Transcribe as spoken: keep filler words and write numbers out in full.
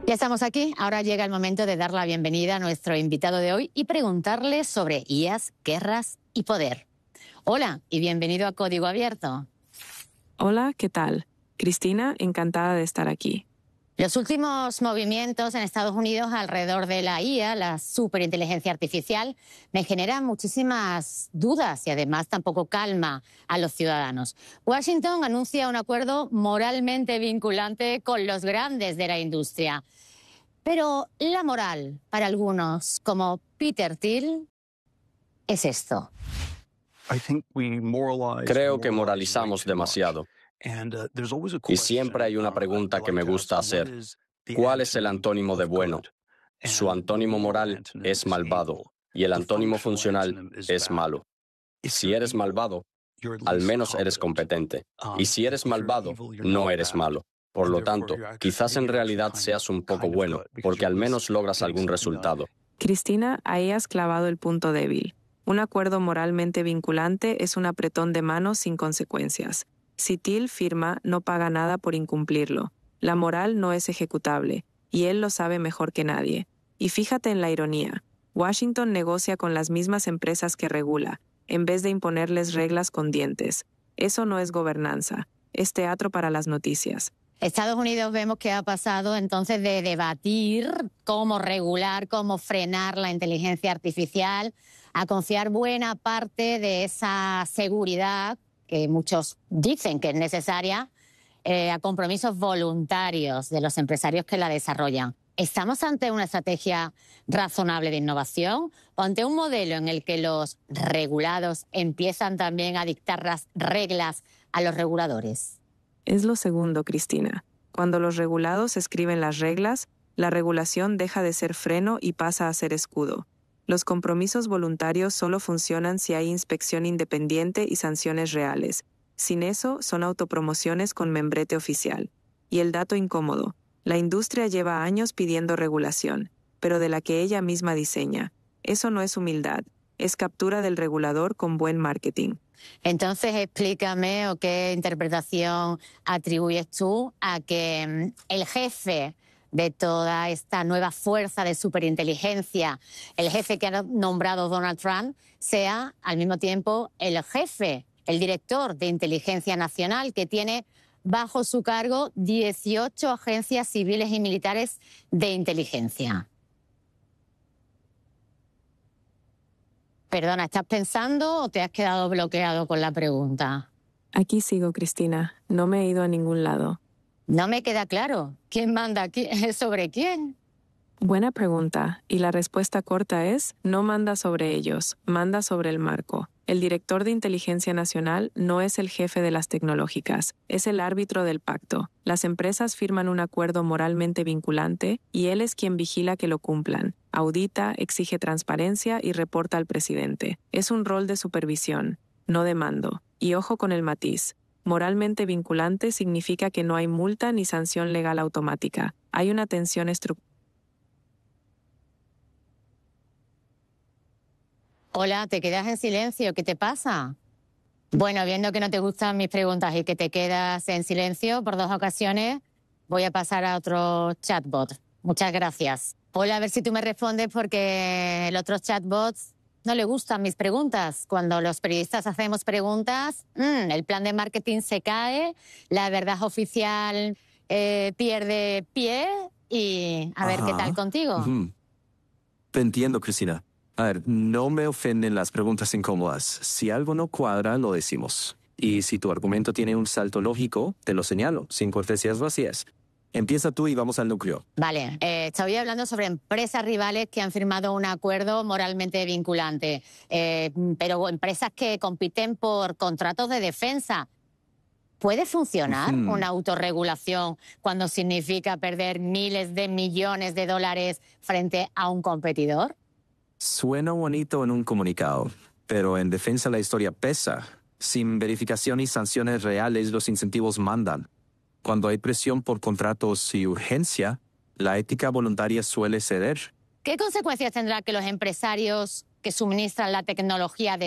Ya estamos aquí, ahora llega el momento de dar la bienvenida a nuestro invitado de hoy y preguntarle sobre I As, guerras y poder. Hola y bienvenido a Código Abierto. Hola, ¿qué tal? Cristina, encantada de estar aquí. Los últimos movimientos en Estados Unidos alrededor de la I A, la superinteligencia artificial, me generan muchísimas dudas y además tampoco calma a los ciudadanos. Washington anuncia un acuerdo moralmente vinculante con los grandes de la industria. Pero la moral, para algunos, como Peter Thiel, es esto. Creo que moralizamos demasiado. Y siempre hay una pregunta que me gusta hacer. ¿Cuál es el antónimo de bueno? Su antónimo moral es malvado y el antónimo funcional es malo. Si eres malvado, al menos eres competente. Y si eres malvado, no eres malo. Por lo tanto, quizás en realidad seas un poco bueno, porque al menos logras algún resultado. Cristina, ahí has clavado el punto débil. Un acuerdo moralmente vinculante es un apretón de manos sin consecuencias. Si Thiel firma, no paga nada por incumplirlo. La moral no es ejecutable, y él lo sabe mejor que nadie. Y fíjate en la ironía. Washington negocia con las mismas empresas que regula, en vez de imponerles reglas con dientes. Eso no es gobernanza, es teatro para las noticias. Estados Unidos vemos que ha pasado entonces de debatir cómo regular, cómo frenar la inteligencia artificial, a confiar buena parte de esa seguridad que muchos dicen que es necesaria, eh, a compromisos voluntarios de los empresarios que la desarrollan. ¿Estamos ante una estrategia razonable de innovación o ante un modelo en el que los regulados empiezan también a dictar las reglas a los reguladores? Es lo segundo, Cristina. Cuando los regulados escriben las reglas, la regulación deja de ser freno y pasa a ser escudo. Los compromisos voluntarios solo funcionan si hay inspección independiente y sanciones reales. Sin eso, son autopromociones con membrete oficial. Y el dato incómodo. La industria lleva años pidiendo regulación, pero de la que ella misma diseña. Eso no es humildad, es captura del regulador con buen marketing. Entonces, explícame o qué interpretación atribuyes tú a que el jefe de toda esta nueva fuerza de superinteligencia, el jefe que ha nombrado Donald Trump, sea al mismo tiempo el jefe, el director de inteligencia nacional, que tiene bajo su cargo dieciocho agencias civiles y militares de inteligencia. Perdona, ¿estás pensando o te has quedado bloqueado con la pregunta? Aquí sigo, Cristina. No me he ido a ningún lado. No me queda claro. ¿Quién manda aquí? ¿Sobre quién? Buena pregunta. Y la respuesta corta es, no manda sobre ellos, manda sobre el marco. El director de Inteligencia Nacional no es el jefe de las tecnológicas, es el árbitro del pacto. Las empresas firman un acuerdo moralmente vinculante y él es quien vigila que lo cumplan. Audita, exige transparencia y reporta al presidente. Es un rol de supervisión, no de mando. Y ojo con el matiz. Moralmente vinculante significa que no hay multa ni sanción legal automática. Hay una tensión estructural. Hola, ¿te quedas en silencio? ¿Qué te pasa? Bueno, viendo que no te gustan mis preguntas y que te quedas en silencio por dos ocasiones, voy a pasar a otro chatbot. Muchas gracias. Hola, a ver si tú me respondes porque los otros chatbots no le gustan mis preguntas. Cuando los periodistas hacemos preguntas, mmm, el plan de marketing se cae, la verdad oficial eh, pierde pie y a ver Ajá. qué tal contigo. Uh-huh. Te entiendo, Cristina. A ver, no me ofenden las preguntas incómodas. Si algo no cuadra, lo decimos. Y si tu argumento tiene un salto lógico, te lo señalo, sin cortesías vacías. Empieza tú y vamos al núcleo. Vale, eh, estoy hablando sobre empresas rivales que han firmado un acuerdo moralmente vinculante, eh, pero empresas que compiten por contratos de defensa. ¿Puede funcionar Uh-huh. una autorregulación cuando significa perder miles de millones de dólares frente a un competidor? Suena bonito en un comunicado, pero en defensa la historia pesa. Sin verificación y sanciones reales, los incentivos mandan. Cuando hay presión por contratos y urgencia, la ética voluntaria suele ceder. ¿Qué consecuencias tendrá que los empresarios que suministran la tecnología de